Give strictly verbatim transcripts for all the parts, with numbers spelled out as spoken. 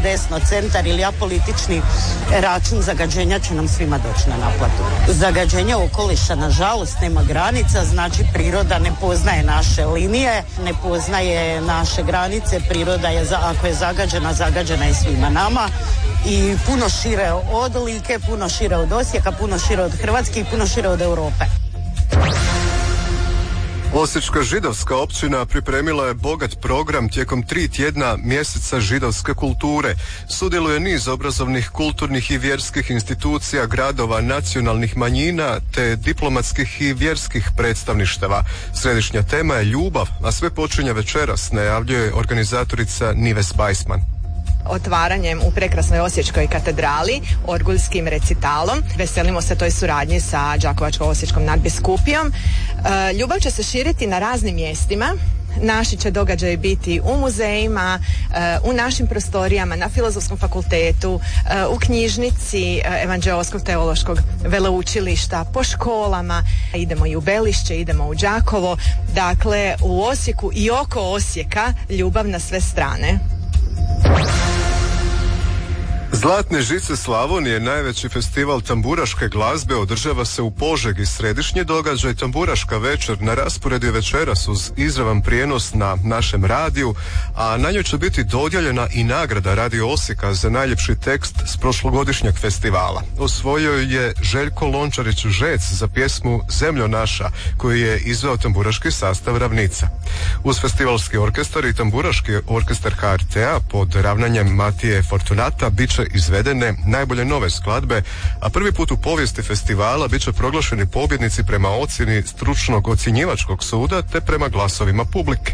desno, centar ili apolitični, račun zagađenja će nam svima doći na naplatu. Zagađenje okoliša nažalost nema granica, znači priroda ne poznaje naše linije, ne poznaje naše granice, priroda je, ako je zagađena, zagađena je svima nama i puno šire od Like, puno šire od Osijeka, puno šire od Hrvatske i puno šire od Europe. Osječka židovska općina pripremila je bogat program tijekom tri tjedna mjeseca židovske kulture. Sudjeluje niz obrazovnih, kulturnih i vjerskih institucija, gradova, nacionalnih manjina te diplomatskih i vjerskih predstavništava. Središnja tema je ljubav, a sve počinje večeras, najavljuje organizatorica Nives Bajsman. Otvaranjem u prekrasnoj Osječkoj katedrali, orguljskim recitalom. Veselimo se toj suradnji sa Đakovačko-osječkom nadbiskupijom. E, ljubav će se širiti na raznim mjestima. Naši će događaji biti u muzejima, u našim prostorijama, na Filozofskom fakultetu, u knjižnici Evanđeoskog teološkog veleučilišta, po školama. Idemo i u Belišće, idemo u Đakovo. Dakle, u Osijeku i oko Osijeka ljubav na sve strane. Zlatne žice Slavonije, najveći festival tamburaške glazbe, održava se u Požegi. Središnji događaj Tamburaška večer na rasporedu je večeras uz izravan prijenos na našem radiju, a na njoj će biti dodijeljena i nagrada Radio Osijeka za najljepši tekst s prošlogodišnjeg festivala. Osvojio je Željko Lončarić-Žec za pjesmu Zemljo naša, koju je izveo tamburaški sastav Ravnica. Uz festivalski orkestar i tamburaški orkestar H R T-a pod ravnanjem Matije Fortunata bit će izvedene najbolje nove skladbe, a prvi put u povijesti festivala bit će proglašeni pobjednici prema ocjeni stručnog ocjenjivačkog suda te prema glasovima publike.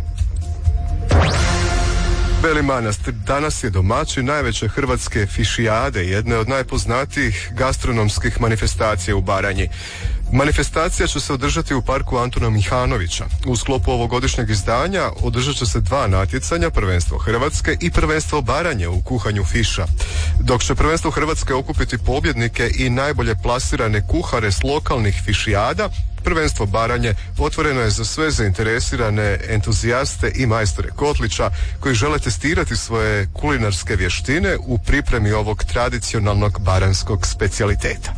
Beli Manastir danas je domaćin najveće hrvatske fišijade, jedne od najpoznatijih gastronomskih manifestacija u Baranji. Manifestacija će se održati u parku Antuna Mihanovića. U sklopu ovogodišnjeg izdanja održat će se dva natjecanja, prvenstvo Hrvatske i prvenstvo Baranje u kuhanju fiša. Dok će prvenstvo Hrvatske okupiti pobjednike i najbolje plasirane kuhare s lokalnih fišijada, prvenstvo Baranje otvoreno je za sve zainteresirane entuzijaste i majstore kotlića koji žele testirati svoje kulinarske vještine u pripremi ovog tradicionalnog baranjskog specijaliteta.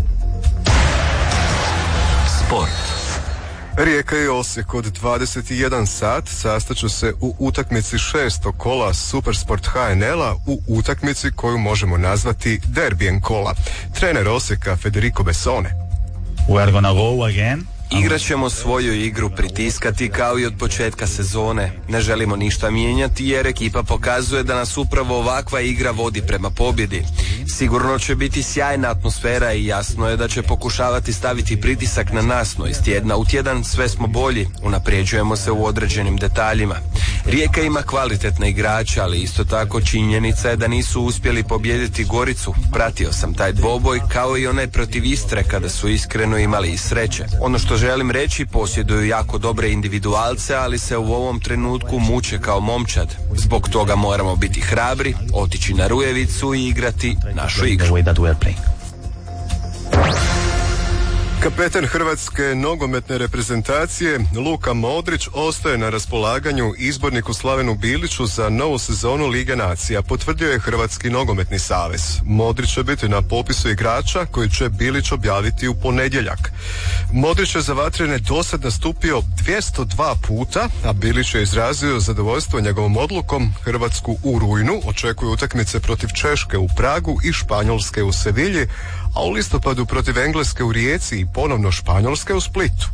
Sport. Rijeka i Osijek od dvadeset jedan sat sastaću se u utakmici šestog kola Supersport H N L-a u utakmici koju možemo nazvati derbijem kola. Trener Osijeka Federico Bessone. We are gonna go again. Igrat ćemo svoju igru, pritiskati kao i od početka sezone. Ne želimo ništa mijenjati jer ekipa pokazuje da nas upravo ovakva igra vodi prema pobjedi. Sigurno će biti sjajna atmosfera i jasno je da će pokušavati staviti pritisak na nas, no iz tjedna u tjedan sve smo bolji, unapređujemo se u određenim detaljima. Rijeka ima kvalitetne igrače, ali isto tako činjenica je da nisu uspjeli pobijediti Goricu. Pratio sam taj dvoboj kao i onaj protiv Istre kada su iskreno imali i sreće. Ono što želim reći, posjeduju jako dobre individualce, ali se u ovom trenutku muče kao momčad. Zbog toga moramo biti hrabri, otići na Rujevicu i igrati našu igru. Kapetan hrvatske nogometne reprezentacije Luka Modrić ostaje na raspolaganju izborniku Slavenu Biliću za novu sezonu Lige nacija, potvrdio je Hrvatski nogometni savez. Modrić će biti na popisu igrača koji će Bilić objaviti u ponedjeljak. Modrić je za Vatrene dosad nastupio dvjesto dva puta, a Bilić je izrazio zadovoljstvo njegovom odlukom. Hrvatsku u rujnu očekuju utakmice protiv Češke u Pragu i Španjolske u Sevilji, a u listopadu protiv Engleske u Rijeci i ponovno Španjolske u Splitu.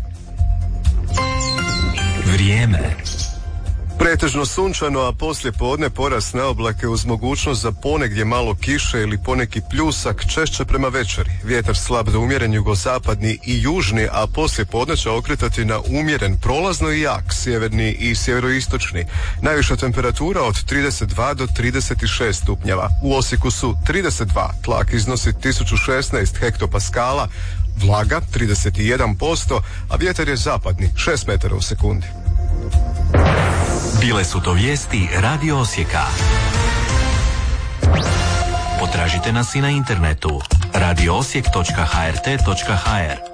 Vrijeme. Pretežno sunčano, a poslije podne porast na oblake uz mogućnost za ponegdje malo kiše ili poneki pljusak, češće prema večeri. Vjetar slab do umjeren jugozapadni i južni, a poslije podne će okretati na umjeren prolazno i jak, sjeverni i sjeveroistočni. Najviša temperatura od trideset dva do trideset šest stupnjeva. U Osijeku su trideset dva, tlak iznosi tisuću šesnaest hektopaskala, vlaga trideset jedan posto, a vjetar je zapadni, šest metara u sekundi. Bile su to vijesti Radio Osijeka. Potražite nas i na internetu radio osijek točka h r t točka h r.